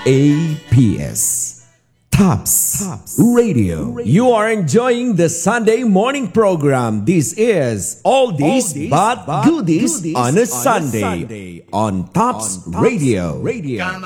TAPS. Tops Radio. You are enjoying the Sunday morning program. This is Oldies but Goodies on a Sunday on Tops Radio.